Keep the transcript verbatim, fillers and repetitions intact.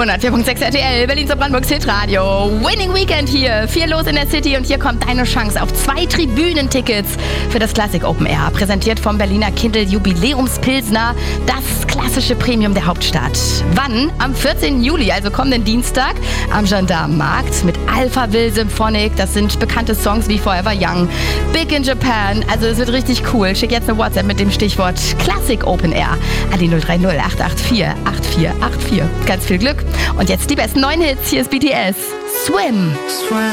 hundertvier Komma sechs R T L, Berlins und Brandenburgs Hitradio. Winning Weekend hier, viel los in der City und hier kommt deine Chance auf zwei Tribünentickets für das Classic Open Air. Präsentiert vom Berliner Kindl Jubiläumspilsner, das klassische Premium der Hauptstadt. Wann? Am vierzehnten Juli, also kommenden Dienstag, am Gendarmenmarkt mit Alphaville Symphonic. Das sind bekannte Songs wie Forever Young, Big in Japan. Also es wird richtig cool. Schick jetzt eine WhatsApp mit dem Stichwort Classic Open Air an die null drei null acht acht vier acht vier acht vier. Ganz viel Glück. Und jetzt die besten neuen Hits. Hier ist B T S. Swim. Swim.